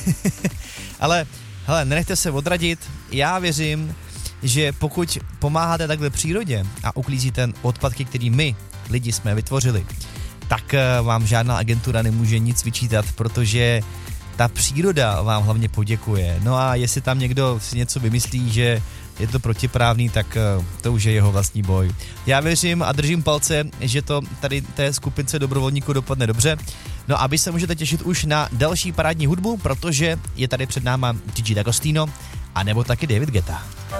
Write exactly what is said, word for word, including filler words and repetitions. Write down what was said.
Ale hele, nenechte se odradit, já věřím, že pokud pomáháte takhle přírodě a uklízíte odpadky, který my, lidi, jsme vytvořili, tak vám žádná agentura nemůže nic vyčítat, protože ta příroda vám hlavně poděkuje. No a jestli tam někdo si něco vymyslí, že je to protiprávný, tak to už je jeho vlastní boj. Já věřím a držím palce, že to tady té skupince dobrovolníků dopadne dobře. No a vy se můžete těšit už na další parádní hudbu, protože je tady před náma Gigi D'Agostino a nebo taky David Guetta.